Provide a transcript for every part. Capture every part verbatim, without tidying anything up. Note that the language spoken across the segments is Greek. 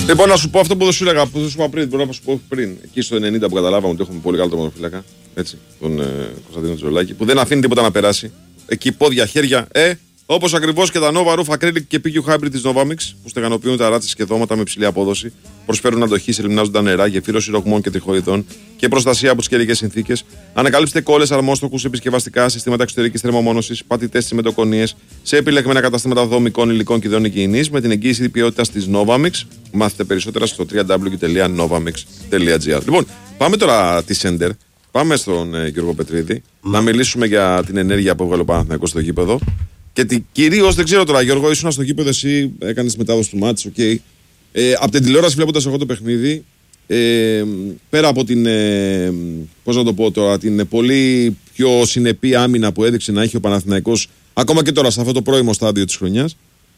Λοιπόν, να σου πω αυτό που δεν σου έλεγα, που δεν σου είπα πριν, μπορώ να σου πω πριν. Εκεί στο ενενήντα που καταλάβαμε ότι έχουμε πολύ καλό τερματοφύλακα. Έτσι, τον ε, Κωνσταντίνο Τζολάκη, που δεν αφήνει τίποτα να περάσει. Εκεί πόδια, χέρια, ε, όπως ακριβώς και τα Nova Roof Acrylic και πι κιου Hybrid της Novamix, που στεγανοποιούν τα ράτσες και δώματα με ψηλή απόδοση, προσφέρουν αντοχή σε λιμνάζοντα νερά, γεφύρωση ρογμών και τριχοειδών και προστασία από τις καιρικές συνθήκες. Ανακαλύψτε κόλλες, αρμόστοχους, επισκευαστικά, συστήματα εξωτερικής θερμομόνωσης, πατητές τσιμεντοκονίες σε επιλεγμένα καταστήματα δομικών υλικών και ειδών υγιεινής με την εγγύηση ποιότητας της Novamix. Μάθετε περισσότερα στο double-u double-u double-u τελεία novamix τελεία gr. Λοιπόν, πάμε τώρα τη Σέντερ. Πάμε στον ε, Γιώργο Πετρίδη mm. να μιλήσουμε για την ενέργεια που έβγαλε ο Παναθηναϊκός στο γήπεδο. Και κυρίως, δεν ξέρω τώρα, Γιώργο, ήσουν στο γήπεδο, εσύ έκανες μετάδοση του μάτς, οκ. Okay. Ε, από την τηλεόραση, βλέποντας εγώ το παιχνίδι, ε, πέρα από την, ε, πώς να το πω τώρα, την πολύ πιο συνεπή άμυνα που έδειξε να έχει ο Παναθηναϊκός, ακόμα και τώρα σε αυτό το πρώιμο στάδιο της χρονιάς,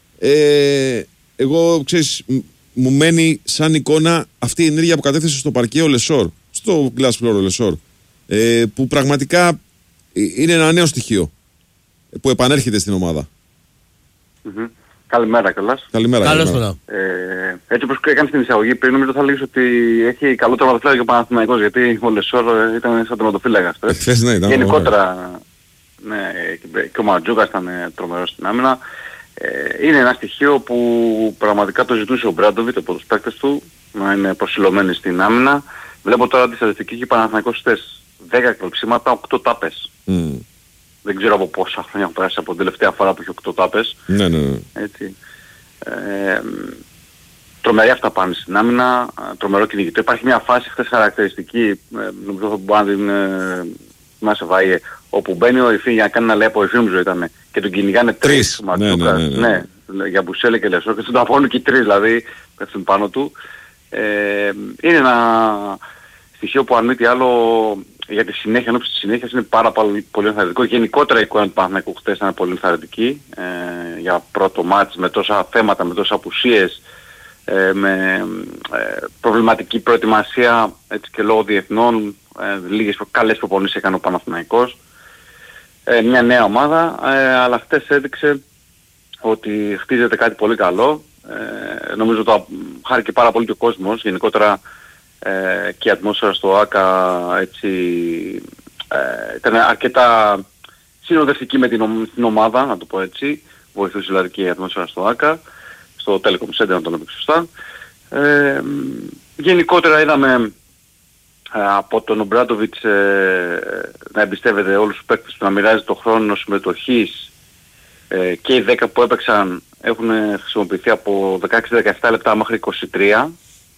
ε, εγώ, ξέρεις, μου μένει σαν εικόνα αυτή η ενέργεια που κατέθεσε στο παρκέ ο Λεσόρ, στο glass floor ο Λεσόρ, ε, που πραγματικά είναι ένα νέο στοιχείο που επανέρχεται στην ομάδα. Mm-hmm. Καλημέρα κιόλας. Καλημέρα. καλημέρα. Ε, έτσι όπως έκανες την εισαγωγή πριν, νομίζω θα λέγεις ότι έχει καλό τερματοφύλακα και ο Παναθηναϊκός, γιατί ο Λεσόρ ήταν σαν τερματοφύλακας. Εχθές ναι, ήταν. Γενικότερα, ναι, και ο Μαντζούκας ήταν τρομερός στην άμυνα. Ε, είναι ένα στοιχείο που πραγματικά το ζητούσε ο Μπράντοβιτ από τους παίκτες του, να είναι προσιλωμένοι στην άμυνα. Βλέπω τώρα τη στατιστική και ο Παναθηναϊκός στις δέκα κλωψίματα, οκτώ τάπες. Mm. Δεν ξέρω από πόσα χρόνια έχω περάσει από την τελευταία φορά που είχε οκτώ τάπες. Ναι, ναι, ναι. Έτσι. Ε, τρομερή αυτά πάνε στην άμυνα, τρομερό κυνηγητό. Υπάρχει μια φάση χθες χαρακτηριστική, νομίζω θα μπορεί να την θυμάσαι Βάιε, όπου μπαίνει ο Ιφή για να κάνει ένα λέει από Ιφή νομίζω ήταν και τον κυνηγάνε τρεις. Ναι, ναι, ναι, ναι. ναι, για Μπουσέλε και Λεσόρ και στον ταφώνουν και οι τρεις δηλαδή, πέφτουν πάνω του. Ε, είναι ένα στοιχείο που αν μη τι άλλο για τη συνέχεια, ενώ στη συνέχεια είναι πάρα πολύ, πολύ ενθαρρυντικό. Γενικότερα η εικόνα του Παναθηναϊκού χθες ήταν πολύ ενθαρρυντική ε, για πρώτο μάτς με τόσα θέματα, με τόσα απουσίες, ε, με ε, προβληματική προετοιμασία έτσι και λόγω διεθνών, ε, λίγες καλές προπονήσεις έκανε ο Παναθηναϊκός. Ε, μια νέα ομάδα, ε, αλλά χθες έδειξε ότι χτίζεται κάτι πολύ καλό. Ε, νομίζω το χάρηκε πάρα πολύ και ο κόσμος, γενικότερα ε, και η ατμόσφαιρα στο ΆΚΑ έτσι, ε, ήταν αρκετά συνοδευτική με την, την ομάδα, να το πω έτσι. Βοηθούσε δηλαδή και η ατμόσφαιρα στο ΆΚΑ, στο Telecom Center να το πει σωστά. Ε, γενικότερα είδαμε ε, από τον Ομπράντοβιτς ε, να εμπιστεύεται όλους τους παίκτες του, να μοιράζει το χρόνο συμμετοχής ε, και οι δέκα που έπαιξαν έχουν χρησιμοποιηθεί από δεκαέξι με δεκαεπτά λεπτά μέχρι είκοσι τρία.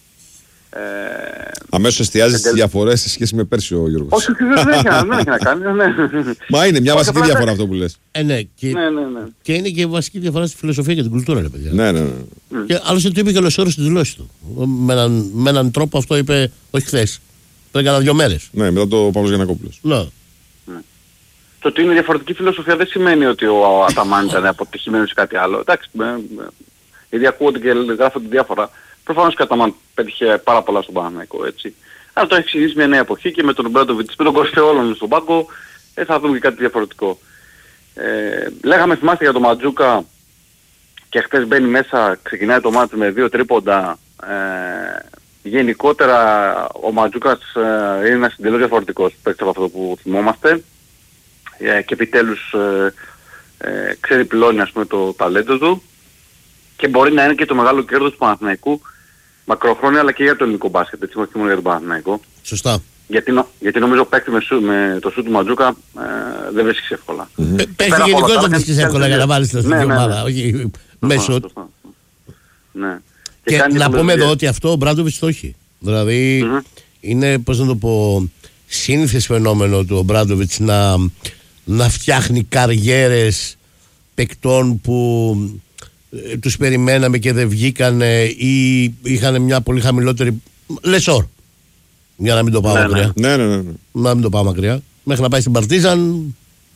Ε, Αμέσως εστιάζει στις διαφορές σε σχέση με πέρσι ο Γιώργος. Όχι, δεν έχει να κάνει. Ναι. Μα είναι μια βασική διαφορά αυτό που λες. Ε, ναι, και, ναι, ναι, ναι. και είναι και βασική διαφορά στη φιλοσοφία και την κουλτούρα, ρε παιδιά. Ναι, ναι, ναι. Mm. Και άλλωστε το είπε και ο Λεσόρος στη δηλώση του. Με έναν, με έναν τρόπο αυτό είπε, όχι χθες. Πριν κάνα δύο μέρες. Ναι, μετά το Παύλος Γιαννακόπουλος. Ναι. ναι. Το ότι είναι διαφορετική φιλοσοφία δεν σημαίνει ότι ο Αταμάν ήταν αποτυχημένος ή κάτι άλλο. Εντάξει, γιατί ακούγονται και γράφονται διάφορα. Προφανώς και ο Αταμάν πέτυχε πάρα πολλά στον Παναθηναϊκό, έτσι. Αλλά το έχει ξεκινήσει μια νέα εποχή και με τον Μπράντοβιτς, με τον κορυφαίο όλων στον πάγκο, ε, θα δούμε και κάτι διαφορετικό. Ε, λέγαμε, θυμάστε για τον Μαντζούκα και χτες μπαίνει μέσα, ξεκινάει το μάτι με δύο τρίποντα. Ε, γενικότερα ο Μαντζούκας ε, είναι ένας εντελώς διαφορετικός παίκτης από αυτό που θυμόμαστε ε, και επιτέλους ε, ε, ξέρει πλώνει ας πούμε το ταλέντο του και μπορεί να είναι και το μεγάλο κέρδος του Παναθηναϊκού μακροχρόνια αλλά και για το ελληνικό μπάσκετ, έτσι όχι μόνο για τον Παναθηναϊκό. Σωστά. Γιατί, νο, γιατί νομίζω παίκτη με, με το σου του Μαντζούκα ε, δεν βρίσκεις εύκολα. Mm-hmm. Παίκτη γενικότερα δεν βρίσκεις εύκολα για να βάλεις την ναι, ομάδα, ναι, όχι μέσω. Ναι. Και, και να πούμε εδώ ότι αυτό ο Μπράντοβιτς το έχει. Δηλαδή mm-hmm. είναι, πώς να το πω, σύνηθες φαινόμενο του ο Μπράντοβιτς να, να φτιάχνει καριέρες παικτών που ε, τους περιμέναμε και δεν βγήκανε ή είχαν μια πολύ χαμηλότερη... Λεσόρ. Για να μην το πάω ναι, μακριά. Ναι, ναι, ναι, ναι. Να μην το πάω μακριά. Μέχρι να πάει στην Παρτίζαν.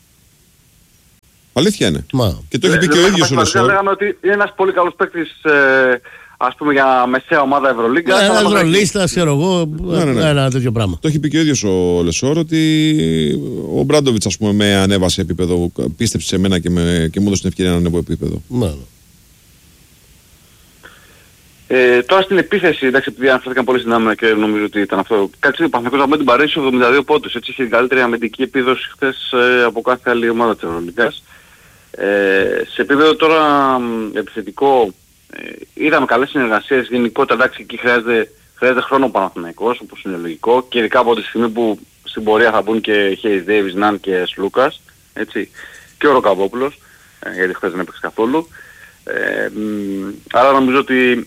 Αλήθεια είναι. Μα. Και το έχει πει και ο ίδιος ο Λεσόρ. Λέγαμε ότι είναι ένας πολύ καλός παίκτης, ε, ας πούμε, για μεσαία ομάδα Ευρωλίγκα. Ναι, ένα Ευρωλίστα, ξέρω εγώ. Ναι, ναι, ναι. Ένα τέτοιο πράγμα. Το έχει πει και ο ίδιος ο Λεσόρ ότι ο Μπράντοβιτς, ας πούμε, με ανέβασε επίπεδο. Πίστεψε σε μένα και, με, και μου έδωσε την ευκαιρία να ανέβω επίπεδο. Ναι, ναι. Ε, τώρα στην επίθεση, εντάξει, επειδή αναφέρθηκαν πολύ δυνάμενα και νομίζω ότι ήταν αυτό. Κάτσε, ο Παναθηναϊκός να μην την παρέσει εβδομήντα δύο πόντους. Έτσι είχε την καλύτερη αμυντική επίδοση χθες ε, από κάθε άλλη ομάδα της Ευρωλίγκας. Ε, σε επίπεδο τώρα ε, επιθετικό, ε, είδαμε καλές συνεργασίες. Γενικότερα, εντάξει, εκεί χρειάζεται, χρειάζεται χρόνο ο Παναθηναϊκός, όπως είναι λογικό. Και ειδικά από τη στιγμή που στην πορεία θα μπουν και Hayes Davis, Ναν και Σλούκας. Έτσι. Και ο Ροκαβόπουλος, ε, γιατί χθες δεν έπαιξε καθόλου. Ε, μ, άρα νομίζω ότι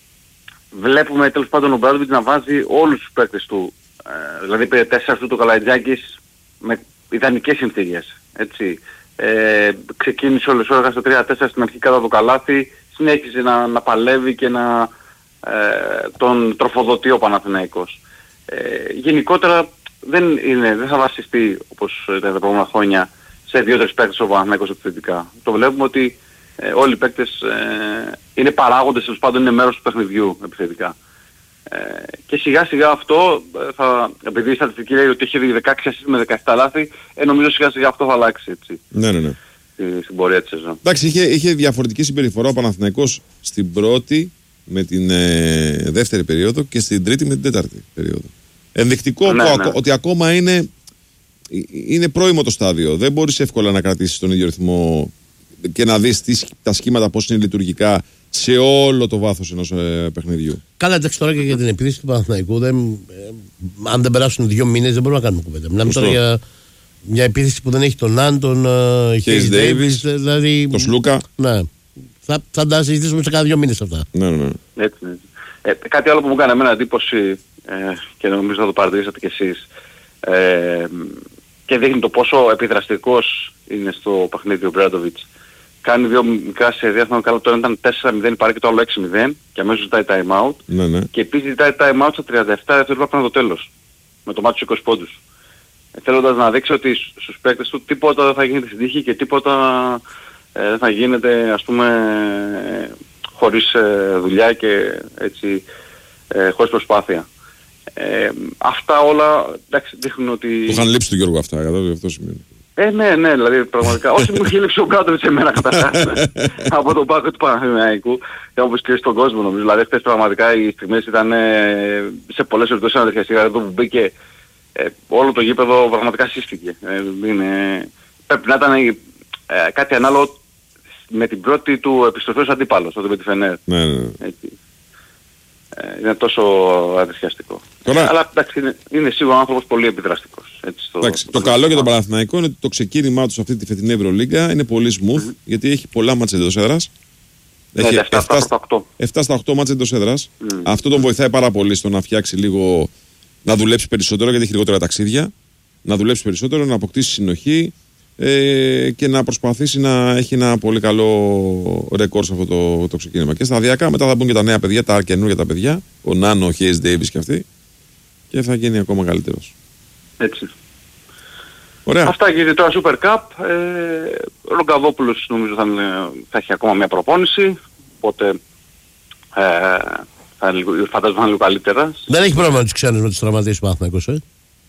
βλέπουμε τέλος πάντων ο Μπράντοβιτς να βάζει όλους τους παίκτες του, ε, δηλαδή πήρε τέσσερα του το Καλαϊτζάκης με ιδανικές συνθήκες, έτσι. Ε, ξεκίνησε όλες ώρες στο τρία τέσσερα στην αρχή κατά το καλάθι, συνέχισε να, να παλεύει και να ε, τον τροφοδοτεί ο Παναθηναϊκός. Ε, γενικότερα δεν, είναι, δεν θα βασιστεί όπως ήταν τα προηγούμενα χρόνια σε δύο-τρεις παίκτες ο Παναθηναϊκός επιθετικά. Το βλέπουμε ότι Ε, όλοι οι παίκτες ε, είναι παράγοντες, τέλος πάντων είναι μέρος του παιχνιδιού επιθετικά. Ε, και σιγά σιγά αυτό, ε, θα, επειδή η στατιστική λέει ότι έχει δεκαέξι ασίστ με δεκαεπτά λάθη, ε, νομίζω σιγά σιγά αυτό θα αλλάξει, έτσι. Ναι, ναι, ναι. Στην, στην πορεία της σεζόν. Εντάξει, είχε, είχε διαφορετική συμπεριφορά ο Παναθηναϊκός στην πρώτη με την ε, δεύτερη περίοδο και στην τρίτη με την τέταρτη περίοδο. Ενδεικτικό ναι, που, ναι. ότι ακόμα είναι, είναι πρώιμο το στάδιο. Δεν μπορείς εύκολα να κρατήσεις τον ίδιο ρυθμό και να δεις τις, τα σχήματα πώς είναι λειτουργικά σε όλο το βάθος ενός ε, παιχνιδιού. Καλά, εντάξει, τώρα και για την επίθεση του Παναθηναϊκού, δεν, ε, αν δεν περάσουν δύο μήνες δεν μπορούμε να κάνουμε κουβέντα. Μιλάμε τώρα για μια επίθεση που δεν έχει τον Ναν, τον Hayes Davis, δηλαδή. Τον Σλούκα. Ναι. Θα, θα τα συζητήσουμε σε κάνα δύο μήνες αυτά. Ναι, ναι, ναι. Έτσι, έτσι. Ε, κάτι άλλο που μου κάνει εμένα εντύπωση ε, και νομίζω θα το παρατηρήσατε κι εσείς ε, και δείχνει το πόσο επιδραστικός είναι στο παιχνίδι ο Μπράντοβιτς. Κάνει δύο μικρά σε διάστημα, καλά τώρα ήταν τέσσερα μηδέν, πάρει και το άλλο έξι μηδέν και αμέσως ζητάει time out. Ναι, ναι. Και επίσης ζητάει time out στα τριάντα επτά δευτερόλεπτα πριν το τέλος. Με το μάτι στους είκοσι πόντους. Ε, θέλοντας να δείξει ότι στους παίκτες του τίποτα δεν θα γίνεται στην τύχη και τίποτα δεν ε, θα γίνεται, ας πούμε, ε, χωρίς ε, δουλειά και έτσι, ε, χωρίς προσπάθεια. Ε, αυτά όλα, εντάξει, δείχνουν ότι... Του είχαν λείψει του Γιώργου αυτά, για αυτό σημαίνει. Ε, ναι, ναι, δηλαδή πραγματικά. Όσοι μου είχε λείψει ο Μπράντοβιτς σε μένα καταρχάς από τον πάκο του Παναθηναϊκού και όπως και στον κόσμο νομίζω. Δηλαδή αυτές πραγματικά οι στιγμές ήταν ε, σε πολλές περιπτώσεις αναδεχιαστικά. Εδώ που μπήκε ε, όλο το γήπεδο πραγματικά σύστηκε. Ε, είναι, πρέπει να ήταν ε, κάτι ανάλογο με την πρώτη του επιστροφή ως αντίπαλος, τότε με τη Φενέρ. Ναι, ναι. Έτσι. Ε, είναι τόσο αδεσιαστικό. Τώρα... Αλλά εντάξει, είναι, είναι σίγουρα άνθρωπος πολύ επιδραστικός. Έτσι, στο, εντάξει, στο το το καλό για τον Παναθηναϊκό είναι ότι το ξεκίνημά του σε αυτή τη φετινή Ευρωλίγκα είναι πολύ smooth, mm-hmm. γιατί έχει πολλά μάτσα εντός έδρας. Έχει επτά στα οκτώ μάτσα εντός έδρας. Mm. Αυτό τον βοηθάει πάρα πολύ στο να φτιάξει λίγο, να δουλέψει περισσότερο γιατί έχει λιγότερα ταξίδια. Να δουλέψει περισσότερο, να αποκτήσει συνοχή ε, και να προσπαθήσει να έχει ένα πολύ καλό ρεκόρ σε αυτό το, το ξεκίνημα. Και σταδιακά μετά θα μπουν και τα νέα παιδιά, τα καινούργια τα παιδιά, ο Νάνο, ο Hayes Davis και αυτοί, και θα γίνει ακόμα καλύτερος. Έτσι. Ωραία. Αυτά γίνεται τώρα Super Cup. Ε, ο Ρογκαβόπουλος νομίζω θα, θα έχει ακόμα μια προπόνηση, οπότε ε, θα είναι, φαντάζομαι θα είναι λίγο καλύτερα. Δεν έχει πρόβλημα με τους ξένους με τους τραυματίες του Παναθηναϊκού, ε?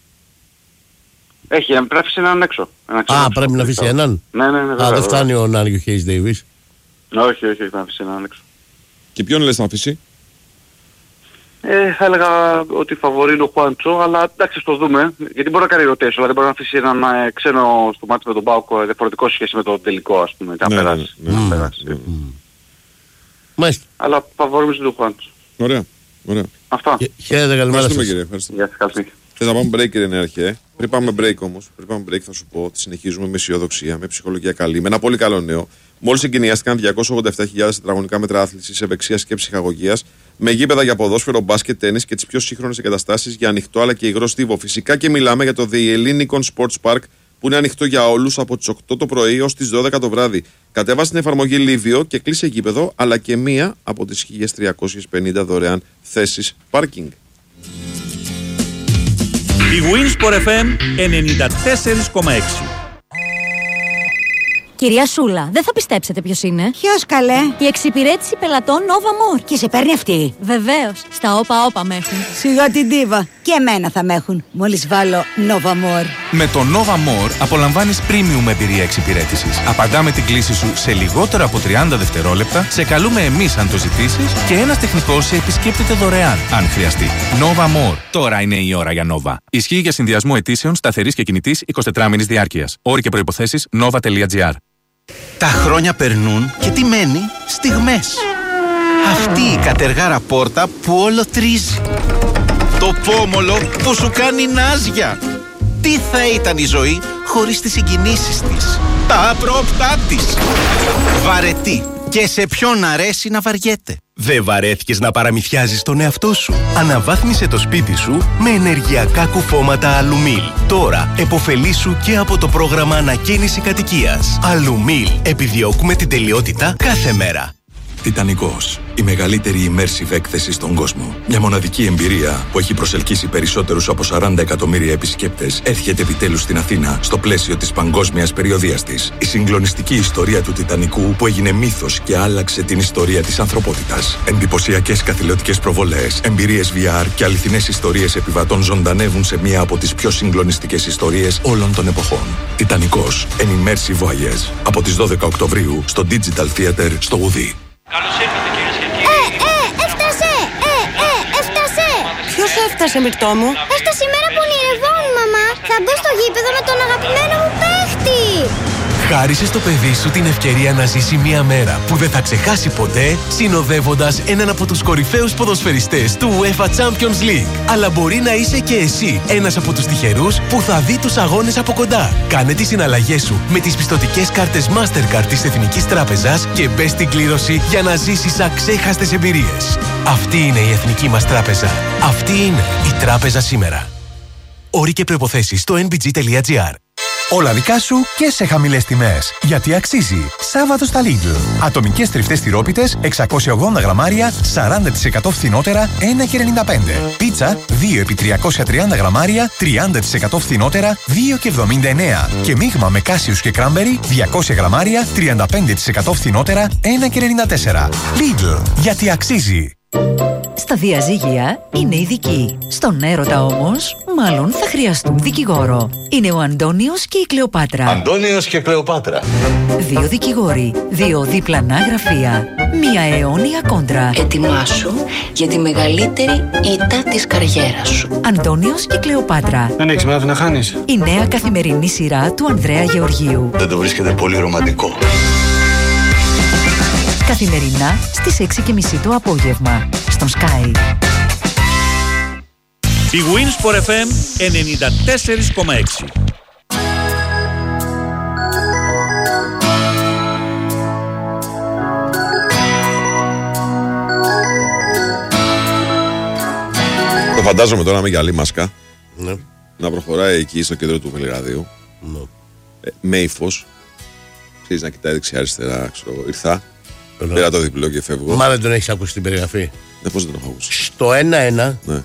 Έχει, πρέπει να αφήσει έναν έξω. Ένα Α, πρέπει να αφήσει έναν. Ναι, ναι, ναι. Α, δεν φτάνει ο Νάν και ο Hayes Davis. Όχι, όχι, θα αφήσει έναν έξω. Και ποιον λες να αφήσει? Ε, θα έλεγα ότι φαβορεί είναι ο Χουάντσο, αλλά εντάξει, το δούμε. Γιατί μπορεί να κάνει rotation, αλλά δεν μπορεί να αφήσει έναν ε, ξένο στο μάτι με τον Πάοκ διαφορετικό σχέση με το τελικό, ας πούμε. Να ναι, περάσει. Ναι, ναι, να ναι, περάσει. ναι, ναι. Μάλιστα. Αλλά φαβορεί είναι ο Χουάντσο. Ωραία, ωραία. Αυτά. Χαίρετε, καλημέρα σας. Κύριε, ευχαριστούμε. Γεια σας, καλή νύχτα. Θες να πάμε break, κύριε Νεάρχε? Πριν πάμε break όμως, πριν πάμε break θα σου πω ότι συνεχίζουμε με αισιοδοξία, με ψυχολογία καλή, με ένα πολύ καλό νέο. Μόλις εγκαινιάστηκαν διακόσιες ογδόντα επτά χιλιάδες τετραγωνικά μέτρα άθλησης, ευεξίας και ψυχαγωγίας, με γήπεδα για ποδόσφαιρο, μπάσκετ, τένις και τις πιο σύγχρονες εγκαταστάσεις για ανοιχτό αλλά και υγρό στίβο. Φυσικά και μιλάμε για το The Ellinikon Sports Park, που είναι ανοιχτό για όλους από τις οκτώ το πρωί ως τις δώδεκα το βράδυ. Κατέβασε την εφαρμογή Λίβιο και κλείσε γήπεδο, αλλά και μία από τις χίλιες τριακόσιες πενήντα δωρεάν θέσεις πάρκινγκ. Η Winsport εφ εμ ενενήντα τέσσερα κόμμα έξι. Κυρία Σούλα, δεν θα πιστέψετε ποιος είναι. Ποιος καλέ? Η εξυπηρέτηση πελατών Nova More. Και σε παίρνει αυτή? Βεβαίως, στα όπα όπα με έχουν. Σιγά την ντίβα. Και εμένα θα με έχουν, μόλις βάλω Nova More. Με το Nova More απολαμβάνεις premium εμπειρία εξυπηρέτησης. Απαντάμε την κλήση σου σε λιγότερο από τριάντα δευτερόλεπτα, σε καλούμε εμείς αν το ζητήσεις και ένας τεχνικός σε επισκέπτεται δωρεάν αν χρειαστεί. Nova More. Τώρα είναι η ώρα για Nova. Ισχύει για συνδυασμό αιτήσεων σταθερής και κινητής εικοσιτετράωρης διάρκειας. Όροι και προϋποθέσεις nova τελεία gr. Τα χρόνια περνούν και τι μένει? Στιγμές. Αυτή η κατεργάρα πόρτα που όλο τρίζει. Το πόμολο που σου κάνει νάζια. Τι θα ήταν η ζωή χωρίς τις συγκινήσεις της, τα απρόπτά της. Βαρετή. Και σε ποιον αρέσει να βαριέται. Δεν βαρέθηκες να παραμυθιάζεις τον εαυτό σου? Αναβάθμισε το σπίτι σου με ενεργειακά κουφώματα Αλουμίλ. Τώρα επωφελήσου και από το πρόγραμμα ανακαίνιση κατοικίας. Αλουμίλ. Επιδιώκουμε την τελειότητα κάθε μέρα. Τιτανικός. Η μεγαλύτερη immersive έκθεση στον κόσμο. Μια μοναδική εμπειρία που έχει προσελκύσει περισσότερους από σαράντα εκατομμύρια επισκέπτες έρχεται επιτέλους στην Αθήνα στο πλαίσιο της παγκόσμιας περιοδείας της. Η συγκλονιστική ιστορία του Τιτανικού που έγινε μύθος και άλλαξε την ιστορία της ανθρωπότητας. Εντυπωσιακές καθηλωτικές προβολές, εμπειρίες βι αρ και αληθινές ιστορίες επιβατών ζωντανεύουν σε μία από τις πιο συγκλονιστικές ιστορίες όλων των εποχών. Τιτανικός. An immersive voyage. Από τις δώδεκα Οκτωβρίου στο Digital Theater στο Ουδί. Καλώς ήρθατε κυρίες και κύριοι. Ε, ε, έφτασε! Ε, ε, έφτασε! Ποιος έφτασε, Μυρτώ μου? Έφτασε η μέρα που ονειρευόμουν, μαμά. Θα μπω στο γήπεδο με τον αγαπημένο μου παίχτη. Χάρισε στο παιδί σου την ευκαιρία να ζήσει μια μέρα που δεν θα ξεχάσει ποτέ, συνοδεύοντας έναν από τους κορυφαίους ποδοσφαιριστές του UEFA Champions League. Αλλά μπορεί να είσαι και εσύ ένας από τους τυχερούς που θα δει τους αγώνες από κοντά. Κάνε τις συναλλαγές σου με τις πιστωτικές κάρτες Mastercard της Εθνικής Τράπεζας και μπες στην κλήρωση για να ζήσεις αξέχαστες εμπειρίες. Αυτή είναι η Εθνική μας Τράπεζα. Αυτή είναι η Τράπεζα σήμερα. Όροι και προϋποθέσεις στο εν μπι τζι τελεία τζι άρ. Όλα δικά σου και σε χαμηλές τιμές. Γιατί αξίζει. Σάββατο στα Lidl. Ατομικές τριφτές τυρόπιτες εξακόσια ογδόντα γραμμάρια, σαράντα τοις εκατό φθηνότερα, ένα και ενενήντα πέντε. Πίτσα δύο επί τριακόσια τριάντα γραμμάρια, τριάντα τοις εκατό φθηνότερα, δύο και εβδομήντα εννέα. Και μείγμα με κάσιους και κράμπερι, διακόσια γραμμάρια, τριάντα πέντε τοις εκατό φθηνότερα, ένα και ενενήντα τέσσερα. Lidl. Γιατί αξίζει. Στα διαζύγια είναι ειδικοί. Στον έρωτα όμως, μάλλον θα χρειαστούν δικηγόρο. Είναι ο Αντώνιος και η Κλεοπάτρα. Αντώνιος και Κλεοπάτρα. Δύο δικηγόροι, δύο διπλανά γραφεία, μία αιώνια κόντρα. Ετοιμάσου για τη μεγαλύτερη ήττα της καριέρας σου. Αντώνιος και Κλεοπάτρα. Δεν έχεις μάθει να χάνεις. Η νέα καθημερινή σειρά του Ανδρέα Γεωργίου. Δεν το βρίσκεται πολύ ρομαντικό. Καθημερινά στις έξι και μισή το απόγευμα στον Sky. Η Winsport εφ εμ ενενήντα τέσσερα κόμμα έξι. Το φαντάζομαι τώρα με γυαλί μάσκα, ναι, να προχωράει εκεί στο κέντρο του Βελιγραδίου, ναι, ε, με ύφος, ξέρεις, να κοιτάει δεξιά-αριστερά, ξέρω, ήρθα, πήρα το διπλό και φεύγω. Μα δεν τον έχεις ακούσει την περιγραφή? Ναι, πώς δεν τον έχω ακούσει? Στο ένα ένα, ναι,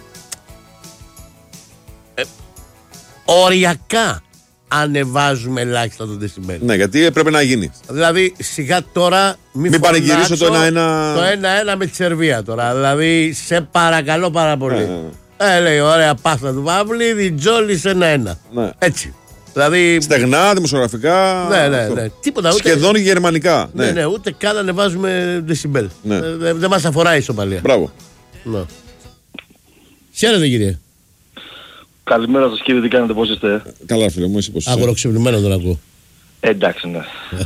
ε, οριακά ανεβάζουμε ελάχιστα τον δεσιμπέλ. Ναι, γιατί πρέπει να γίνει. Δηλαδή σιγά τώρα μην, μην πανηγυρίσω το ένα ένα. Το ένα ένα με τη Σερβία τώρα. Δηλαδή σε παρακαλώ πάρα πολύ. Ναι, ναι. Ε, λέει ωραία πάστα του Παύλη, Τζόλης ένα ένα. Ναι. Έτσι. Δηλαδή... Στεγνά, δημοσιογραφικά. Ναι, ναι, ναι. Τίποτα, ούτε... Σχεδόν γερμανικά. Ναι, ναι, ναι, ούτε καν ανεβάζουμε δεσιμπέλ. Ναι. Ε, δεν δε μας αφορά η ισοπαλία. Μπράβο. Ναι. Χαίρετε κύριε. Καλημέρα σας κύριε, τι κάνετε, πώς είστε? Καλά φίλε μου, εσύ πώς είσαι? Αγοροξυπνημένο τον ακούω. Εντάξει, ναι.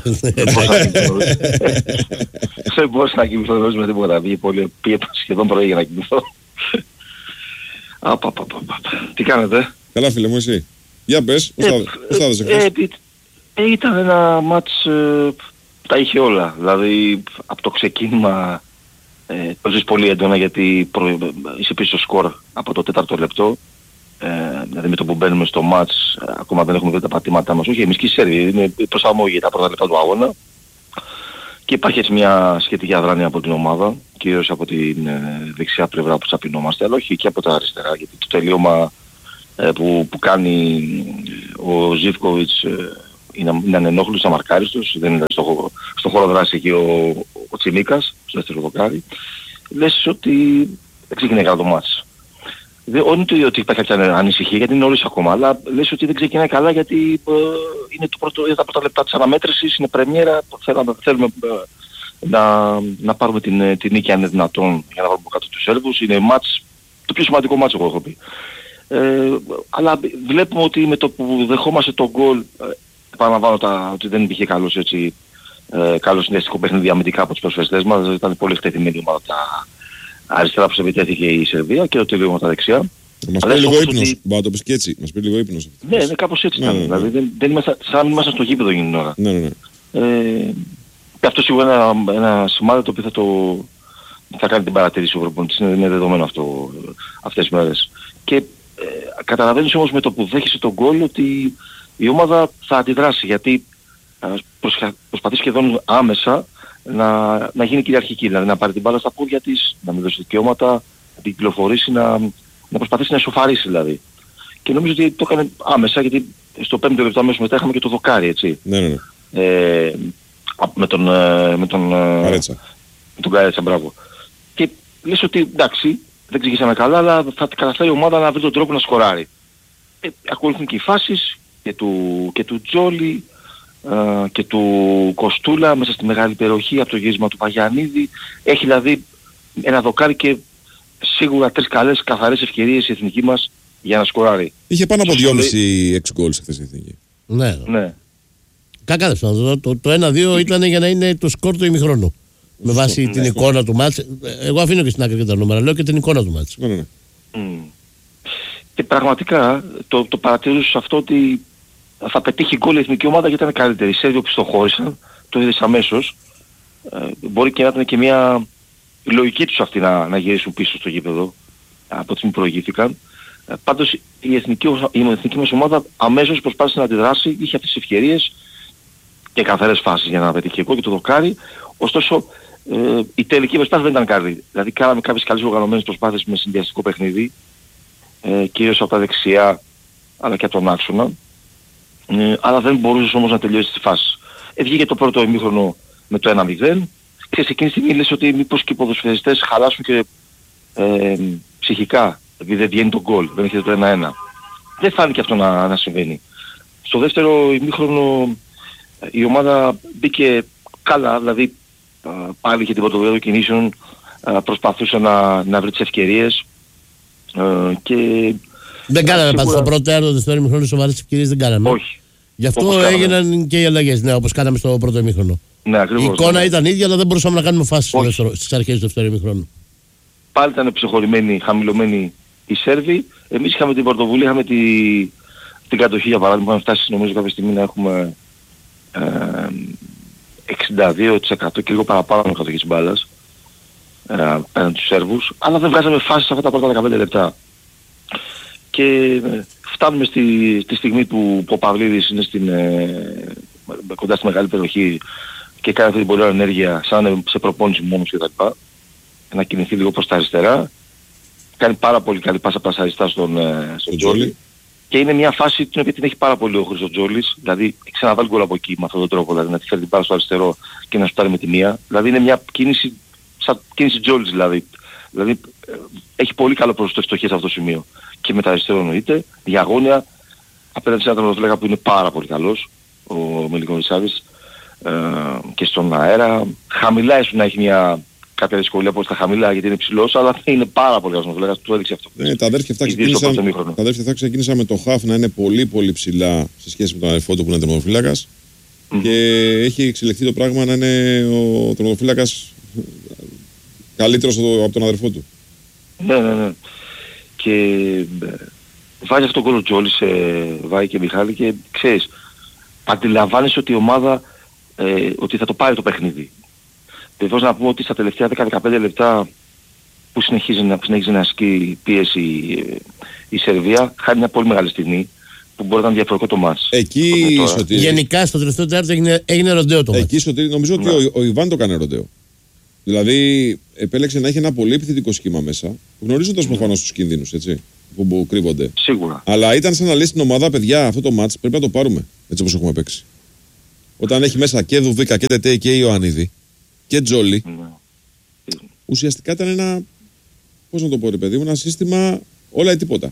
Δεν μπορούσα να κοιμηθώ, δεν με τίποτα. Πήγε σχεδόν πρωί για να κοιμηθώ. Τι κάνετε? Καλά φίλε μου, εσύ? Για πες, πώς θα δες εχθές? Ήταν ένα μάτς, τα είχε όλα. Δηλαδή από το ξεκίνημα το ζεις πολύ έντονα γιατί είσαι πίσω σκορ από το τέταρτο λεπτό. Ε, δηλαδή με το που μπαίνουμε στο μάτς ακόμα δεν έχουμε δει τα πατήματά μας. Όχι, εμείς και η Σέρβη, είναι προσαρμογή τα πρώτα λεπτά του αγώνα. Και υπάρχει έτσι μια σχετική αδράνεια από την ομάδα, κυρίως από την ε, δεξιά πλευρά που τσαπινόμαστε, αλλά όχι και από τα αριστερά, γιατί το τελείωμα ε, που, που κάνει ο Ζίβκοβιτς ε, είναι, είναι ανενόχλητος, αμαρκάριστος, δεν είναι στο, στο χώρο δράση εκεί ο, ο Τσιμίκας, στο δεύτερο δοκάρι. Λες ότι δεν ξεκινάει καλά το μάτς. Δεν, όχι ότι υπάρχει κάποια ανησυχία γιατί είναι νωρίς ακόμα, αλλά λες ότι δεν ξεκινάει καλά γιατί ε, είναι το πρώτο, τα πρώτα λεπτά της αναμέτρησης, είναι πρεμιέρα, θέλουμε, θέλουμε ε, να, να πάρουμε την, την νίκη αν είναι δυνατόν για να βάλουμε κάτω τους Σέρβους. Είναι μάτς, το πιο σημαντικό μάτς εγώ έχω πει. Ε, αλλά βλέπουμε ότι με το που δεχόμαστε τον γκολ, ε, επαναλαμβάνω τα, ότι δεν υπήρχε καλός έτσι, ε, καλός συναισθητικό παιχνίδι αμυντικά από τους προσφεστές μας, ήταν πολύ εκτεθειμένη ομάδα τα αριστερά που σε επιτέθηκε η Σερβία και το τελείωμα τα δεξιά. Μας πήρε λίγο ύπνος, ότι... μπορεί να το πεις και έτσι, μας πήρε λίγο ύπνος. Ναι, ναι, κάπως έτσι ήταν, ναι, ναι, ναι. Δηλαδή δεν, δεν είμαστε, σαν να μην ήμασταν στο γήπεδο εκείνη την ώρα. Ναι, ναι, ναι. Ε, και αυτό σίγουρα ένα, ένα σημάδι το οποίο θα, το, θα κάνει την παρατήρηση ο προπονητής, είναι, είναι δεδομένο αυτό αυτές τις μέρες. Και ε, καταλαβαίνεις όμως με το που δέχεσαι τον γκολ ότι η ομάδα θα αντιδράσει, γιατί ε, προσχα... προσπαθεί σχεδόν άμεσα να, να γίνει κυριαρχική, δηλαδή να πάρει την μπάλα στα πόδια της, να μην δώσει δικαιώματα, να την κυκλοφορήσει, να, να προσπαθήσει να εσωφαρίσει δηλαδή. Και νομίζω ότι το έκανε άμεσα, γιατί στο πέμπτο λεπτό αμέσως μετά είχαμε και το δοκάρι, έτσι. Ναι, ναι, ναι. Ε, με τον, με τον Καρέτσα. Με τον Καρέτσα, μπράβο. Και λες ότι εντάξει, δεν ξεκινήσαμε καλά, αλλά θα καταφέρει η ομάδα να βρει τον τρόπο να σκοράρει. Ε, ακολουθούν και οι φάσεις και του, και του Τζόλι ε, και του Κοστούλα μέσα στη μεγάλη περιοχή από το γύρισμα του Παγιαννίδη. Έχει δηλαδή ένα δοκάρι και σίγουρα τρεις καλές καθαρές ευκαιρίες η εθνική μας για να σκοράρει. Είχε πάνω από δυόμισι έξι γκολ χθες η εθνική. Ναι. Ναι. Κακά το, το, το ένα δύο ήταν για να είναι το σκορ του ημιχρόνου. Με βάση ναι, την ναι. εικόνα του μάτς. Εγώ αφήνω και στην άκρη και τα νούμερα, λέω και την εικόνα του μάτς. Ναι, ναι. Mm. Και πραγματικά το, το παρατηρούσα σε αυτό ότι θα πετύχει γκολ η εθνική ομάδα γιατί ήταν καλύτερη. Οι Σέρβοι που το χώρισαν, το είδες αμέσως. Ε, μπορεί και να ήταν και μια η λογική τους αυτή να, να γυρίσουν πίσω στο γήπεδο από τις που προηγήθηκαν. Ε, πάντως η εθνική, η εθνική μας ομάδα αμέσως προσπάθησε να αντιδράσει, είχε αυτές τις ευκαιρίες και καθαρές φάσεις για να πετύχει γκολ και το δοκάρι. Ωστόσο ε, η τελική προσπάθεια δεν ήταν καλή. Δηλαδή κάναμε κάποιες καλές οργανωμένες προσπάθειες με συνδυαστικό παιχνίδι, ε, κυρίως από τα δεξιά αλλά και από τον άξονα. Ε, αλλά δεν μπορούσε όμως να τελειώσει τη φάση. Ε, βγήκε το πρώτο ημίχρονο με το ένα μηδέν και σε εκείνη τη στιγμή λες ότι μήπως και οι ποδοσφαιριστές χαλάσουν και ε, ψυχικά, επειδή δεν βγαίνει το γκολ, δεν έχετε το ένα ένα. Δεν φάνηκε αυτό να, να συμβαίνει. Στο δεύτερο ημίχρονο η ομάδα μπήκε καλά, δηλαδή πάλι είχε την πρωτοβουλία των κινήσεων, προσπαθούσε να, να βρει τις ευκαιρίες και... Δεν κάναμε σίγουρα... πάντως στο πρώτο έργο, το δεύτερο ημίχρονο σοβαρές ευκαιρίες δεν κάναμε. Όχι. Γι' αυτό έγιναν κάναμε. Και οι αλλαγές, ναι, όπως κάναμε στο πρώτο ημίχρονο. Ναι, ακριβώς. Η εικόνα ναι. ήταν ίδια, αλλά δεν μπορούσαμε να κάνουμε φάσεις στις αρχές του δεύτερου ημίχρονου. Πάλι ήταν ψεχωρημένοι, χαμηλωμένοι οι Σέρβοι. Εμείς είχαμε την πρωτοβουλία, είχαμε τη, την κατοχή για παράδειγμα, είχαμε φτάσει νομίζω κάποια στιγμή να έχουμε ε, εξήντα δύο τοις εκατό και λίγο παραπάνω με κατοχή της μπάλας ε, πέραν τους Σέρβους, αλλά δεν βγάζαμε φάσεις αυτά τα πρώτα δεκαπέντε λεπτά. Και ε, φτάνουμε στη, στη στιγμή που ο Παυλίδης είναι στην, ε, κοντά στη μεγάλη περιοχή και κάνει αυτή την πολύ ωραία ενέργεια σαν να είναι σε προπόνηση μόνος και τα λοιπά, να κινηθεί λίγο προς τα αριστερά. Κάνει πάρα πολύ καλή πάσα προς τα αριστερά στον, ε, στον Τζόλι. Και είναι μια φάση την οποία την έχει πάρα πολύ ο Χρήστος Τζόλις. Δηλαδή έχει ξαναβάλει γκολ από εκεί με αυτόν τον τρόπο. Δηλαδή να τη φέρει την πάρα στο αριστερό και να σουτάρει με τη μία. Δηλαδή είναι μια κίνηση, σαν κίνηση Τζόλις δηλαδή. Δηλαδή ε, έχει πολύ καλό ποσοστό ευστοχίας σε αυτό το σημείο. Και με τα αριστερό εννοείται. Διαγώνια απέναντι σε έναν τερματοφύλακα που είναι πάρα πολύ καλός, ο Μιλικονισάβης, ε, και στον αέρα. Χαμηλά ίσως να έχει μια κάποια δυσκολία από τα χαμηλά γιατί είναι ψηλός, αλλά είναι πάρα πολύ καλός τερματοφύλακας, του έδειξε αυτό. Ναι, τα αδέρφια αυτά ξεκίνησαν, ξεκίνησαν με το χαφ να είναι πολύ πολύ ψηλά σε σχέση με τον αδερφό του που είναι τερματοφύλακας mm. και έχει εξελιχθεί το πράγμα να είναι ο τερματοφύλακας καλύτερος από τον αδερφό του. Ναι, ναι, ναι. Και βάζει αυτό το γκολ ο Τζόλις, ε, Βάη και Μιχάλη και ξέρεις, αντιλαμβάνεσαι ότι η ομάδα ε, ότι θα το πάρει το παιχνίδι. Βεβαίως να πούμε ότι στα τελευταία δέκα με δεκαπέντε λεπτά που συνεχίζει να, συνεχίζει να ασκεί πίεση η, η Σερβία, χάνει μια πολύ μεγάλη στιγμή που μπορεί να είναι διαφορετικό το μάτς. Εκεί Σωτήρη... Γενικά στο τελευταίο τέταρτο έγινε, έγινε ροντέο το μάτς. Εκεί Σωτήρη, νομίζω ότι ο, ο Ιβάν το έκανε ροντέο. Δηλαδή επέλεξε να έχει ένα πολύ επιθετικό σχήμα μέσα, γνωρίζοντας προφανώς τους κινδύνους, έτσι, που, που κρύβονται. Σίγουρα. Αλλά ήταν σαν να λέει στην ομάδα, παιδιά, αυτό το μάτς πρέπει να το πάρουμε, έτσι όπως έχουμε παίξει. όταν έχει μέσα και Δουβίκα και Τετέ και Ιωαννίδη και Τζόλι, ναι. ουσιαστικά ήταν ένα, πώς να το πω ρε παιδί μου, ένα σύστημα όλα ή τίποτα.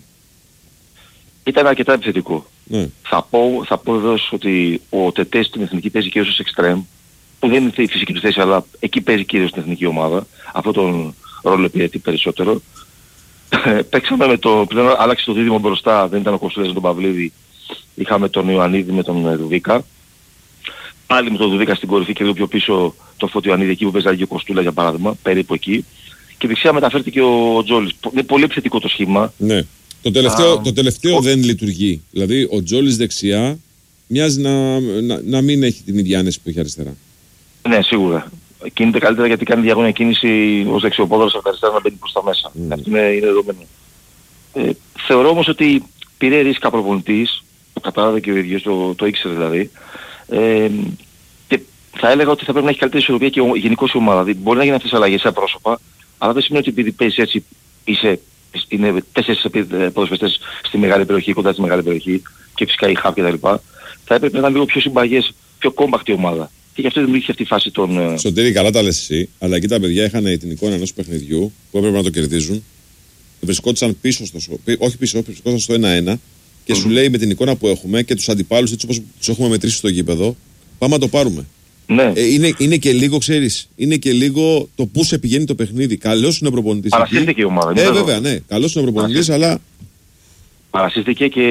Ήταν αρκετά επιθετικό. Ναι. Θα πω, θα πω εδώ ότι ο Τετέ στην εθνική παίζει κυρίως ως εξτρέμ, που δεν είναι η φυσική του θέση, αλλά εκεί παίζει κυρίως στην εθνική ομάδα. Αυτό τον ρόλο επιθετεί περισσότερο. Παίξαμε με το, πλέον άλλαξε το δίδυμο μπροστά, δεν ήταν ο Κοστούλας με τον Παυλίδη, είχαμε τον Ιωαννίδη με τον Δουβίκα. Πάλι με τον Δουβίκα στην κορυφή και λίγο πιο πίσω το Φωτιωαννίδη εκεί που παίζει και ο Κοστούλας για παράδειγμα, περίπου εκεί. Και δεξιά μεταφέρθηκε ο Τζόλις. Είναι πολύ επιθετικό το σχήμα. Ναι. Το τελευταίο, Α, το τελευταίο ο... δεν λειτουργεί. Δηλαδή ο Τζόλις δεξιά μοιάζει να, να, να μην έχει την ίδια άνεση που έχει αριστερά. Ναι, σίγουρα. Κινείται καλύτερα γιατί κάνει διαγώνια κίνηση ως δεξιοπόδαρος από τα αριστερά να μπαίνει προς τα μέσα. Mm. Αυτό είναι, είναι δεδομένο. Ε, θεωρώ όμως ότι πήρε ρίσκα προπονητής, το κατάλαβε και ο ίδιος, το, το ήξερε δηλαδή. Ε, και θα έλεγα ότι θα πρέπει να έχει καλύτερη ισορροπία και ο, γενικώς η ομάδα. Δηλαδή, μπορεί να γίνει αυτές τις αλλαγές σαν πρόσωπα, αλλά δεν σημαίνει ότι επειδή παίζεις έτσι είσαι, είναι τέσσερις ποδοσφαιριστές στη μεγάλη περιοχή, κοντά στη μεγάλη περιοχή και φυσικά η χάπ κτλ. Θα έπρεπε να ήταν λίγο πιο συμπαγές, πιο κόμπακτη ομάδα. Και γι' αυτό δημιουργήθηκε αυτή η φάση των... Σωτήρη, καλά τα λες εσύ, αλλά εκεί τα παιδιά είχαν την εικόνα ενός παιχνιδιού που έπρεπε να το κερδίζουν. Βρισκόντουσαν πίσω στο, όχι πίσω, βρισκόντουσαν στο ένα ένα και mm. σου λέει με την εικόνα που έχουμε και τους αντιπάλους έτσι όπως τους έχουμε μετρήσει στο γήπεδο, πάμε να το πάρουμε. Ναι. Ε, είναι, είναι και λίγο, ξέρεις, είναι και λίγο το πού σε πηγαίνει το παιχνίδι. Καλώς είναι ο προπονητής. Παρασύστηκε η ομάδα. Ε, βέβαια, ναι. Καλώς είναι ο προπονητής, αλλά... Παρασύστηκε και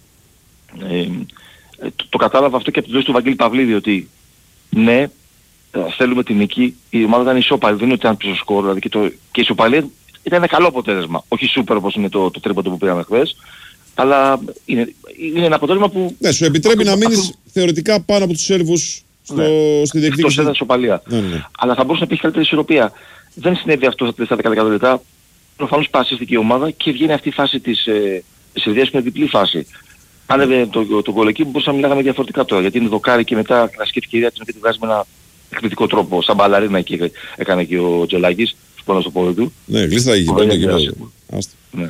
ε, το, το κατάλαβα αυτό και από τη δόση του Βαγγέλη Παυλίδη ότι ναι, θέλουμε την νίκη. Η ομάδα ήταν ισόπαλη, δεν είναι ότι ήταν πίσω σκορ. Δηλαδή και, το, και η ισοπαλία ήταν ένα καλό αποτέλεσμα. Όχι σούπερ όπως είναι το, το τρίποντο που πήραμε χθες. Αλλά είναι, είναι ένα αποτέλεσμα που... Ναι, σου επιτρέπει να μείνεις αυτό... θεωρητικά πάνω από τους Σέρβους στο, ναι, στη διεκδίκηση. Αυτό ήταν ισοπαλία. Ναι, ναι. Αλλά θα μπορούσε να πει καλύτερη ισορροπία. Δεν συνέβη αυτό στα δέκα λεπτά. Προφανώς παρασύστηκε η ομάδα και βγαίνει αυτή η φάση της ε, Σερβίας που είναι διπλή φάση. Άνεβε το, το, το γκολ εκεί που μπορούσαμε να μιλάγαμε διαφορετικά τώρα. Γιατί είναι δοκάρι και μετά κλασική ευκαιρία την οποία τη βγάζει με ένα εκπληκτικό τρόπο. Σαν μπαλαρίνα εκεί έκανε και ο Τζολάκης πάνω στο πόδι του. Ναι, γλίστρα το γήπεδο. Ναι,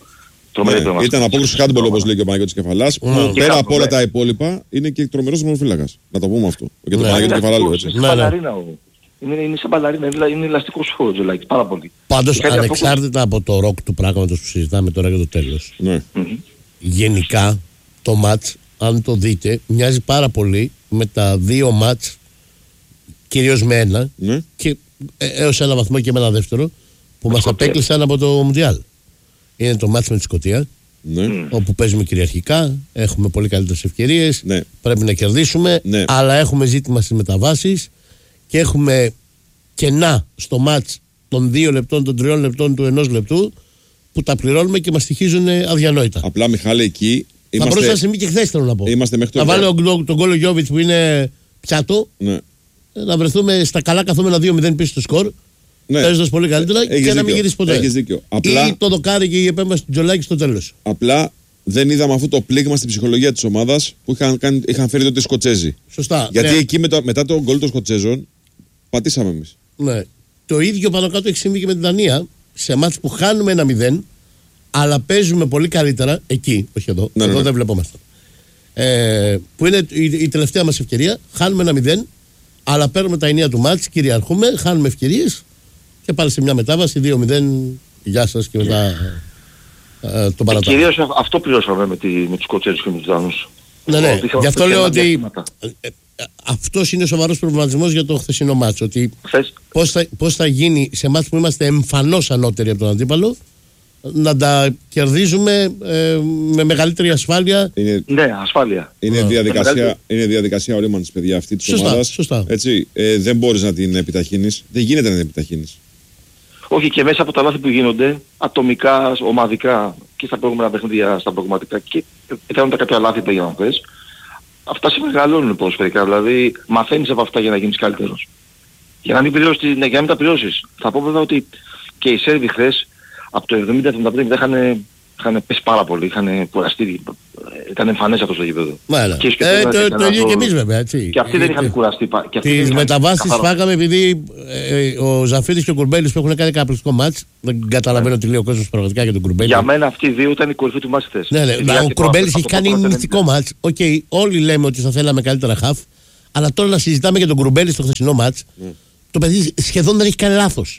ναι. Ναι, ήταν απόκριση χάντμπολ όπως λέει και ο Παναγιώτης Κεφαλάς. Mm. Πέρα από όλα τα υπόλοιπα είναι και τρομερός τερματοφύλακας. Να το πούμε αυτό. Και το Παναγιώτη Κεφαλάλου έτσι. Είναι, είναι σαν μπαλαρίνα, είναι, είναι ελαστικός ο Τζολάκης, πάρα πολύ. Πάντως ανεξάρτητα από το ροκ του πράγματος που συζητάμε τώρα για το τέλος. Ναι. Mm-hmm. Γενικά το μάτς, αν το δείτε, μοιάζει πάρα πολύ με τα δύο μάτς, κυρίως με ένα, ναι. και ε, έως ένα βαθμό και με ένα δεύτερο, που μας απέκλεισαν από το Μουντιάλ. Είναι το μάτς με τη Σκωτία, ναι. όπου παίζουμε κυριαρχικά, έχουμε πολύ καλύτερες ευκαιρίες, ναι. πρέπει να κερδίσουμε, ναι. αλλά έχουμε ζήτημα στις μεταβάσεις και έχουμε κενά στο μάτς των δύο λεπτών, των τριών λεπτών, του ενός λεπτού, που τα πληρώνουμε και μας στοιχίζουν αδιανόητα. Απλά, Μιχάλη, εκεί θα είμαστε... μπορούσα να συμβεί και χθες, θέλω να πω. Είμαστε μέχρι να βάλω τον, τον γκολ Γιώβιτς που είναι πιάτο, ναι. να βρεθούμε στα καλά καθόμενα δύο μηδέν πίσω στο σκορ, ναι. παίζοντας πολύ καλύτερα, έχεις και δίκιο. Να μην γυρίσει ποτέ. Έχεις δίκιο. Απλά... Ή το δοκάρι και η επέμβαση του Τζολάκη στο τέλος. Απλά δεν είδαμε αυτό το πλήγμα στην ψυχολογία της ομάδας που είχαν, κάνει, είχαν φέρει τότε οι Σκοτσέζοι. Σωστά. Γιατί ναι. εκεί μετά, μετά το γκολ των Σκοτσέζων πατήσαμε εμείς. Ναι. Το ίδιο πάνω κάτω έχει συμβεί και με την Δανία, σε μάτς που χάνουμε ένα μηδέν, αλλά παίζουμε πολύ καλύτερα εκεί, όχι εδώ, ναι, εδώ ναι, ναι. δεν βλεπόμαστε. Ε, που είναι η, η τελευταία μας ευκαιρία, χάνουμε ένα μηδέν, αλλά παίρνουμε τα ενία του μάτς, κυριαρχούμε, χάνουμε ευκαιρίες και πάλι σε μια μετάβαση δύο μηδέν, γεια σας και μετά ε, τον παρατάμε. Κυρίως αυτό πληρώσαμε με, τη, με τους Σκοτσέζους και με τους Δάνους. Ναι, ναι, γι' αυτό λέω ότι ε, αυτός είναι σοβαρός προβληματισμός για το χθεσινό μάτς, ότι πώς θα, πώς θα γίνει σε μάτς που είμαστε εμφανώς ανώτεροι από τον αντίπαλο, να τα κερδίζουμε ε, με μεγαλύτερη ασφάλεια. Είναι, ναι, ασφάλεια. Είναι, yeah. διαδικασία, είναι διαδικασία ορίμανσης, παιδιά, αυτή της σωστά, ομάδας. Σωστά. Έτσι, ε, δεν μπορείς να την επιταχύνεις. Δεν γίνεται να την επιταχύνεις. Όχι, και μέσα από τα λάθη που γίνονται, ατομικά, ομαδικά και στα προηγούμενα παιχνίδια, στα προγραμματικά και κάνουν τα κάποια λάθη που έγιναν χθες, αυτά σε μεγαλώνουν ποδοσφαιρικά. Δηλαδή, μαθαίνεις από αυτά για να γίνεις καλύτερος. Για να μην, πληρώσεις, ναι, για να μην τα πληρώσεις. Θα πω βέβαια ότι και οι Σέρβοι χθες από το εβδομήντα εβδομήντα πέντε είχαν, είχαν πέσει πάρα πολύ, είχαν κουραστεί, ήταν εμφανές αυτό στο γήπεδο. Μάλα. Και ε, το, το ίδιο και εμείς βέβαια, έτσι. Και αυτοί δεν είχαν κουραστεί. Τις μεταβάσεις φάγαμε επειδή ε, ο Ζαφίδης και ο Κουρμπέλης που έχουν κάνει ένα απλικό μάτς, δεν καταλαβαίνω τι λέει ο κόσμος πραγματικά για τον Κουρμπέλη. Για μένα αυτοί οι δύο ήταν η κορυφή του μάτς χθες. Ναι, ναι, ο Κουρμπέλης έχει κάνει μυστικό μάτς. Οκ, όλοι λέμε ότι θα θέλαμε καλύτερα χαφ, Αλλά τώρα να συζητάμε για τον Κουρμπέλη στο χθεσινό μάτς, mm. το παιδί σχεδόν δεν έχει κάνει λάθος.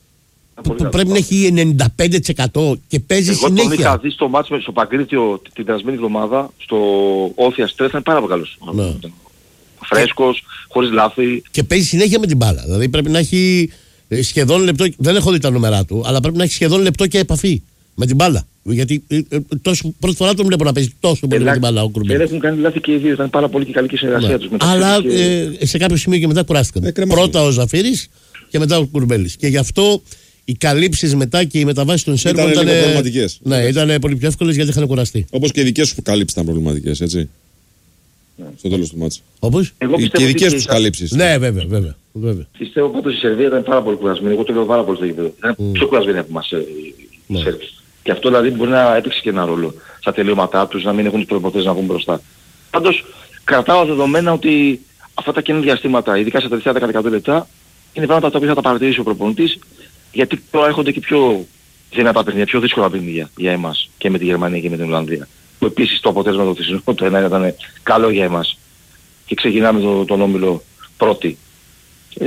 Πρέπει να έχει ενενήντα πέντε τοις εκατό και παίζει Εγώ συνέχεια. Εγώ τον είχα δει στο μάτς στο Παγκρίτιο την περασμένη εβδομάδα, στο Όθια Στρέφ, ήταν πάρα πολύ καλός. Ναι. Φρέσκος, και... χωρίς λάθη. Και παίζει συνέχεια με την μπάλα. Δηλαδή πρέπει να έχει σχεδόν λεπτό, δεν έχω δει τα νούμερα του, αλλά πρέπει να έχει σχεδόν λεπτό και επαφή με την μπάλα. Γιατί τόσο, πρώτη φορά τον βλέπω να παίζει τόσο πολύ με την μπάλα ο Κουρμπέλης. Δεν έχουν κάνει λάθη και οι δύο, ήταν πάρα πολύ και καλή και συνεργασία ναι. τους. Αλλά και... ε, σε κάποιο σημείο και μετά κουράστηκαν. Ε, Πρώτα ο Ζαφύρης και μετά ο Κουρμπέλης. Και γι' αυτό οι καλύψεις μετά και οι μεταβάσεις των Σέρβων ήταν, ήταν προβληματικές. Ναι, ήταν πολύ πιο εύκολες γιατί είχαν κουραστεί. Όπως και οι δικές σου καλύψεις ήταν προβληματικές, έτσι. Ναι. Στο τέλος του μάτσα. Όπως? Και οι δικές τους καλύψεις. Ναι, βέβαια, βέβαια. βέβαια. Πιστεύω πάντως η Σερβία ήταν πάρα πολύ κουρασμένη. Εγώ το λέω πάρα πολύ στο γήπεδο. Ήταν mm. πιο κουρασμένη από εμάς οι Σέρβοι. Και αυτό δηλαδή μπορεί να έπαιξε και ένα ρόλο στα τελειώματά τους, να μην έχουν τις προϋποθέσεις να βγουν μπροστά. Πάντως κρατάω δεδομένα ότι αυτά τα καινούργια διαστήματα, ειδικά στα τελευταία δέκα με δεκαπέντε λεπτά, είναι πράγματα τα οποία θα τα παρατηρήσει ο προπονητής, γιατί προέρχονται και πιο δυνατά παιχνίδια, πιο δύσκολα παιχνίδια για εμάς και με τη Γερμανία και με την Ολλανδία. Που επίσης το αποτέλεσμα του θυσινού το ένα ήταν καλό για εμάς. Και ξεκινάμε το, τον όμιλο πρώτη. Ε,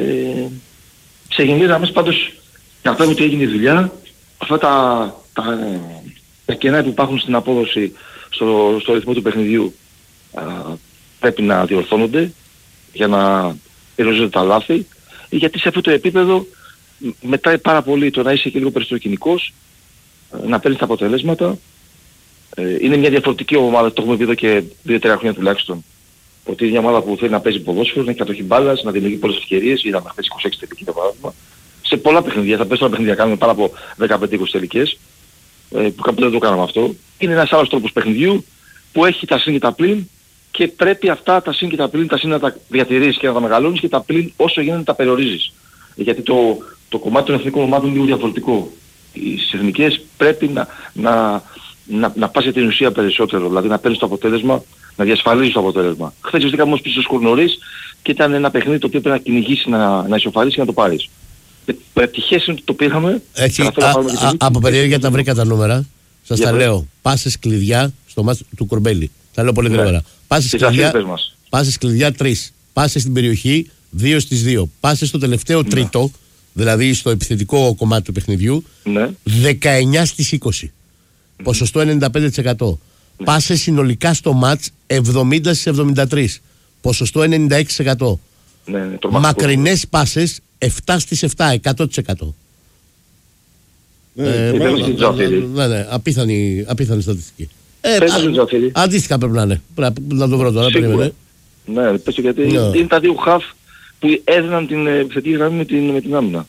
ξεκινήσαμε πάντως, κρατάμε ότι έγινε δουλειά, αυτά τα, τα, τα κενά που υπάρχουν στην απόδοση στο, στο ρυθμό του παιχνιδιού α, πρέπει να διορθώνονται για να περιορίζονται τα λάθη, γιατί σε αυτό το επίπεδο μετράει πάρα πολύ το να είσαι και λίγο περισσότερο κοινικός, να παίρνεις τα αποτελέσματα. Ε, είναι μια διαφορετική ομάδα, το έχουμε πει εδώ και δύο τρία χρόνια τουλάχιστον. Ότι είναι μια ομάδα που θέλει να παίζει ποδόσφαιρο, να έχει κατοχή μπάλας, να δημιουργεί πολλές ευκαιρίες, είδαμε χθες είκοσι έξι τελική το παράδειγμα. Σε πολλά παιχνίδια, θα πες τώρα παιχνίδια, κάνουμε πάρα από δεκαπέντε είκοσι τελικές, ε, που κάποτε δεν το κάναμε αυτό. Είναι ένας άλλος τρόπος παιχνιδιού που έχει τα συν και τα πλην και πρέπει αυτά τα συν και τα πλην, τα συν να τα διατηρήσεις και να τα μεγαλώνεις και τα πλην όσο γίνεται τα περιορίζεις. Γιατί το, το κομμάτι των εθνικών ομάδων είναι λίγο διαφορετικό. Οι εθνικές πρέπει να, να, να, να πας για την ουσία περισσότερο, δηλαδή να παίρνεις το αποτέλεσμα, να διασφαλίζεις το αποτέλεσμα. Χθες βρήκαμε όμως πίσω σκορ νωρίς και ήταν ένα παιχνίδι το οποίο πρέπει να κυνηγήσει, να, να ισοφαρίσει και να το πάρεις. Ευτυχές είναι ότι το πήραμε. Έτσι, α, α, α, από περιέργεια τα βρήκα τα νούμερα. Σας τα λέω. Πάσες κλειδιά στο μάτι του Κουρμπέλη. Τα λέω πολύ γρήγορα. Ναι. Πάσες κλειδιά, πάσες κλειδιά τρεις. Πάσες στην περιοχή δύο στις δύο. Πάσες στο τελευταίο ναι. τρίτο, δηλαδή στο επιθετικό κομμάτι του παιχνιδιού, ναι. δεκαεννιά στις είκοσι. Mm. Ποσοστό ενενήντα πέντε τοις εκατό. Ναι. Πάσες συνολικά στο μάτς εβδομήντα στις εβδομήντα τρία. Ποσοστό ενενήντα έξι τοις εκατό. Ναι, ναι, μακρινές πάσες επτά στις επτά, εκατό τοις εκατό. Ναι, ε, ναι, ναι, ναι, απίθανη, απίθανη στατιστική. Ε, α, αντίστοιχα πρέπει να είναι. Πρέπει να το βρω τώρα. Περίμενε. Ναι, πες γιατί ναι. είναι τα δύο χαφ που έδιναν την επιθετική γραμμή με την, με την άμυνα.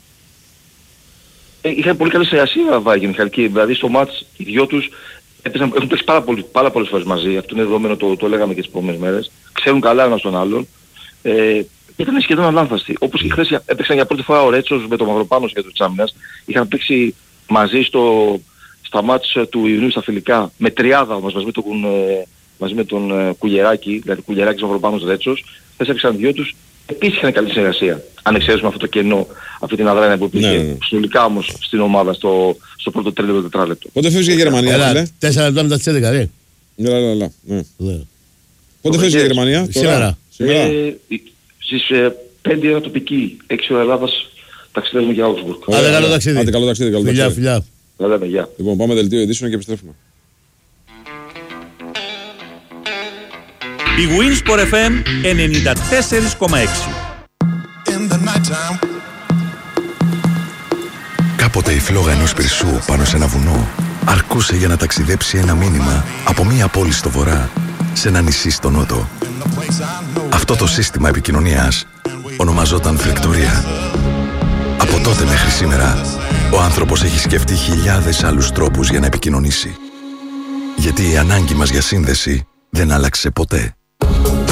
Ε, είχαν πολύ καλή συνεργασία Βάγγεν, Μιχαλική. Δηλαδή στο μάτς οι δυο τους έπαιζαν, έχουν παίξει πάρα, πολύ, πάρα πολλές φορές μαζί. Αυτό είναι δεδομένο, το, το λέγαμε και τις επόμενες μέρες. Ξέρουν καλά ένας τον άλλον. Ε, ήταν σχεδόν αλάνθαστοι. Όπως και χθες έπαιξαν για πρώτη φορά ο Ρέτσος με τον Μαυροπάνο και τους Άμυνας. Είχαν παίξει μαζί στο, στα μάτς του Ιουνίου στα φιλικά με τριάδα όμως μαζί με τον, ε, μαζί με τον ε, Κουγεράκη, δηλαδή Κουγεράκης, Μαυροπάνος, Ρέτσος. Χθες έπαιξαν δυο τους. Επίσης είχαν καλή συνεργασία. Αν εξαιρέσουμε αυτό το κενό, αυτή την αδράνεια που υπήρχε. Ναι, ναι. Συνολικά όμως στην ομάδα στο, στο πρώτο τρίτο τετράλεπτο. Πότε φεύγει η Γερμανία, Έλα, φίλε? Τέσσερα λεπτά μετά τις έντεκα, ρε. Έλα, έλα, έλα. Ναι. Ναι. Πότε φεύγει η Γερμανία, σήμερα? Σήμερα. Ε, στις ε, πέντε ώρα τοπική, έξι ώρα Ελλάδας, ταξιδεύουμε για Augsburg. Άντε, καλό ταξίδι. Άντε, καλό ταξίδι, καλό φιλιά, φιλιά. Λέμε, γεια. Λοιπόν, πάμε δελτίο ειδήσεων και επιστρέφουμε. Η Winsport εφ εμ ενενήντα τέσσερα κόμμα έξι. Κάποτε η φλόγα ενός πυρσού πάνω σε ένα βουνό αρκούσε για να ταξιδέψει ένα μήνυμα από μία πόλη στο βορρά σε ένα νησί στο νότο. Αυτό το σύστημα επικοινωνίας ονομαζόταν φλεκτορία. Από τότε μέχρι σήμερα, ο άνθρωπος έχει σκεφτεί χιλιάδες άλλους τρόπους για να επικοινωνήσει. Γιατί η ανάγκη μας για σύνδεση δεν άλλαξε ποτέ.